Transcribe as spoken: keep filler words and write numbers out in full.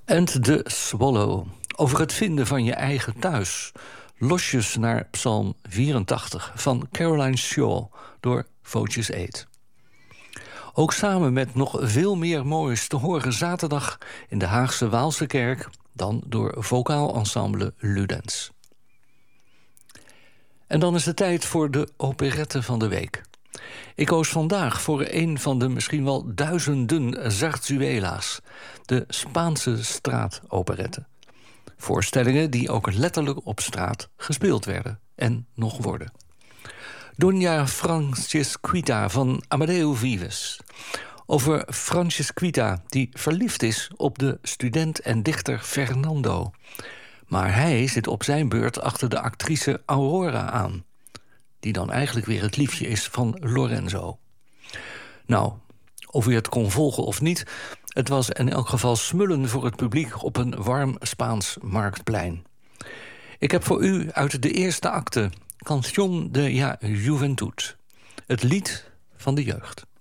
And the Swallow. Over het vinden van je eigen thuis. Losjes naar Psalm vierentachtig van Caroline Shaw door Vootjes Eet. Ook samen met nog veel meer moois te horen zaterdag in de Haagse Waalse Kerk, dan door vocaal ensemble Ludens. En dan is het tijd voor de operette van de week. Ik koos vandaag voor een van de misschien wel duizenden zarzuela's, de Spaanse straatoperette. Voorstellingen die ook letterlijk op straat gespeeld werden en nog worden. Doña Francisquita van Amadeo Vives. Over Francisquita, die verliefd is op de student en dichter Fernando. Maar hij zit op zijn beurt achter de actrice Aurora aan, die dan eigenlijk weer het liefje is van Lorenzo. Nou, of u het kon volgen of niet, het was in elk geval smullen voor het publiek op een warm Spaans marktplein. Ik heb voor u uit de eerste acte Canción de la Juventud, het lied van de jeugd.